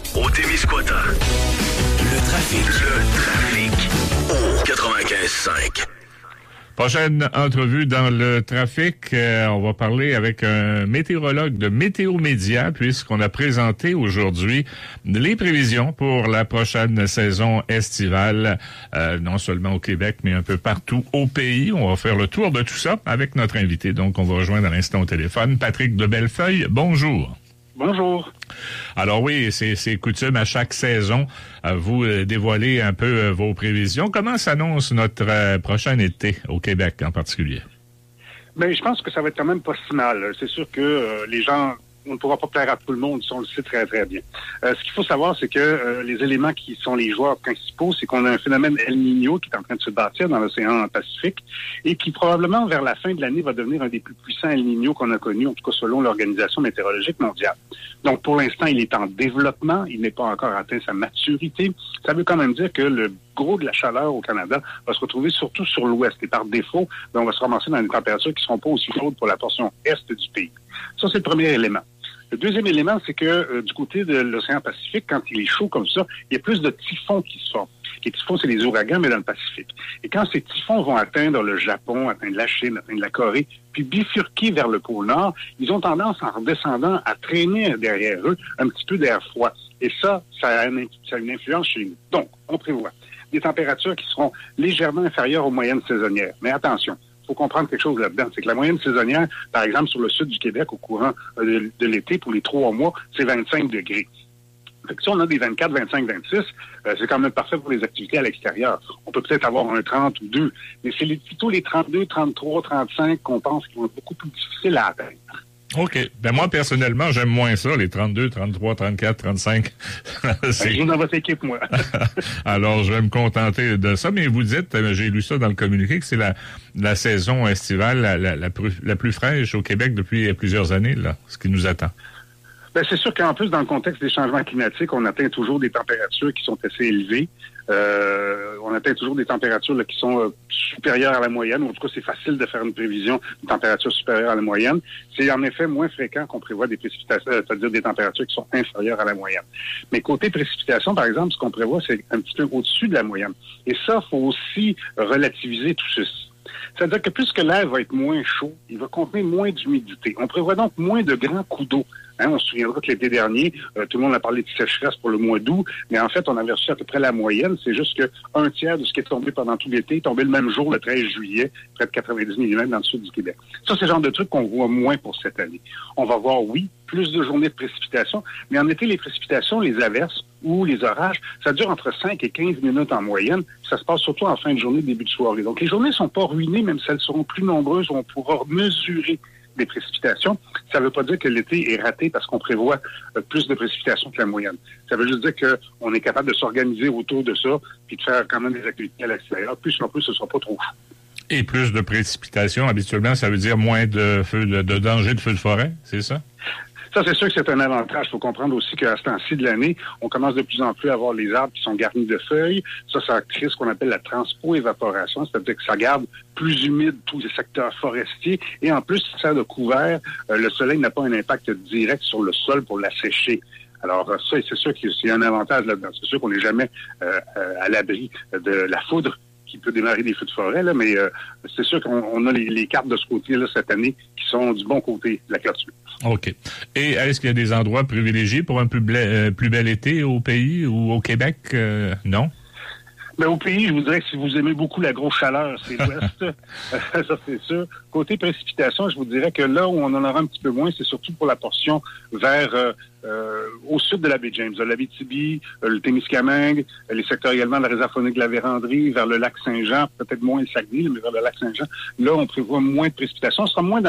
au Témiscouata. Le trafic. Au 95.5. Prochaine entrevue dans le trafic, on va parler avec un météorologue de Météo Média, puisqu'on a présenté aujourd'hui les prévisions pour la prochaine saison estivale, non seulement au Québec, mais un peu partout au pays. On va faire le tour de tout ça avec notre invité. Donc, on va rejoindre à l'instant au téléphone Patrick de Bellefeuille. Bonjour. Bonjour. Alors oui, c'est coutume à chaque saison, vous dévoiler un peu vos prévisions. Comment s'annonce notre prochain été au Québec en particulier? Ben, je pense que ça va être quand même pas si mal. C'est sûr que les gens, on ne pourra pas plaire à tout le monde, on le sait très, très bien. Ce qu'il faut savoir, c'est que les éléments qui sont les joueurs principaux, c'est qu'on a un phénomène El Niño qui est en train de se bâtir dans l'océan Pacifique et qui probablement, vers la fin de l'année, va devenir un des plus puissants El Niño qu'on a connus, en tout cas selon l'Organisation météorologique mondiale. Donc, pour l'instant, il est en développement. Il n'est pas encore atteint sa maturité. Ça veut quand même dire que le gros de la chaleur au Canada va se retrouver surtout sur l'ouest. Et par défaut, on va se ramasser dans des températures qui ne seront pas aussi chaudes pour la portion est du pays. Ça, c'est le premier élément. Le deuxième élément, c'est que du côté de l'océan Pacifique, quand il est chaud comme ça, il y a plus de typhons qui se forment. Les typhons, c'est les ouragans, mais dans le Pacifique. Et quand ces typhons vont atteindre le Japon, atteindre la Chine, atteindre la Corée, puis bifurquer vers le pôle Nord, ils ont tendance, en redescendant, à traîner derrière eux un petit peu d'air froid. Et ça a une influence chez nous. Donc, on prévoit des températures qui seront légèrement inférieures aux moyennes saisonnières. Mais attention, il faut comprendre quelque chose là-dedans. C'est que la moyenne saisonnière, par exemple, sur le sud du Québec, au courant de l'été, pour les 3 mois, c'est 25 degrés. Fait que si on a des 24, 25, 26, c'est quand même parfait pour les activités à l'extérieur. On peut peut-être avoir un 30 ou 2, mais c'est plutôt les 32, 33, 35 qu'on pense qui vont être beaucoup plus difficiles à atteindre. OK. Ben moi, personnellement, j'aime moins ça, les 32, 33, 34, 35. Je suis dans votre équipe, moi. Alors, je vais me contenter de ça. Mais vous dites, j'ai lu ça dans le communiqué, que c'est la saison estivale la plus fraîche au Québec depuis plusieurs années, là, ce qui nous attend. Ben, c'est sûr qu'en plus, dans le contexte des changements climatiques, on atteint toujours des températures qui sont assez élevées. On atteint toujours des températures là, qui sont supérieures à la moyenne. En tout cas, c'est facile de faire une prévision de température supérieure à la moyenne. C'est en effet moins fréquent qu'on prévoit des précipitations, c'est-à-dire des températures qui sont inférieures à la moyenne. Mais côté précipitation, par exemple, ce qu'on prévoit, c'est un petit peu au-dessus de la moyenne. Et ça, faut aussi relativiser tout ceci. C'est-à-dire que puisque l'air va être moins chaud, il va contenir moins d'humidité. On prévoit donc moins de grands coups d'eau. On se souviendra que l'été dernier, tout le monde a parlé de sécheresse pour le mois d'août, mais en fait, on avait reçu à peu près la moyenne. C'est juste que un tiers de ce qui est tombé pendant tout l'été est tombé le même jour, le 13 juillet, près de 90 mm dans le sud du Québec. Ça, c'est le genre de truc qu'on voit moins pour cette année. On va voir, oui, plus de journées de précipitations, mais en été, les précipitations, les averses ou les orages, ça dure entre 5 et 15 minutes en moyenne. Ça se passe surtout en fin de journée, début de soirée. Donc, les journées ne sont pas ruinées, même si elles seront plus nombreuses, on pourra mesurer des précipitations. Ça ne veut pas dire que l'été est raté parce qu'on prévoit plus de précipitations que la moyenne. Ça veut juste dire qu'on est capable de s'organiser autour de ça puis de faire quand même des activités à l'extérieur. Plus en plus, ce ne sera pas trop chaud. Et plus de précipitations, habituellement, ça veut dire moins de danger de feux de forêt, c'est ça? Ça, c'est sûr que c'est un avantage. Il faut comprendre aussi qu'à ce temps-ci de l'année, on commence de plus en plus à avoir les arbres qui sont garnis de feuilles. Ça crée ce qu'on appelle la transpo-évaporation, c'est-à-dire que ça garde plus humide tous les secteurs forestiers. Et en plus, ça sert de couvert. Le soleil n'a pas un impact direct sur le sol pour l'assécher. Alors ça, c'est sûr qu'il y a un avantage là-dedans. C'est sûr qu'on n'est jamais à l'abri de la foudre qui peut démarrer des feux de forêt, là, mais c'est sûr qu'on a les cartes de ce côté-là cette année qui sont du bon côté de la clôture. OK. Et est-ce qu'il y a des endroits privilégiés pour un plus bel été au pays ou au Québec? Non? Ben, au pays, je vous dirais que si vous aimez beaucoup la grosse chaleur, c'est l'ouest. Ça, c'est sûr. Côté précipitation, je vous dirais que là où on en aura un petit peu moins, c'est surtout pour la portion vers au sud de la baie James, l'Abitibi, le Témiscamingue, les secteurs également de la réserve faunique de la Vérandrie, vers le lac Saint-Jean, peut-être moins le Saguenay, mais vers le lac Saint-Jean. Là, on prévoit moins de précipitations. Ce sera moins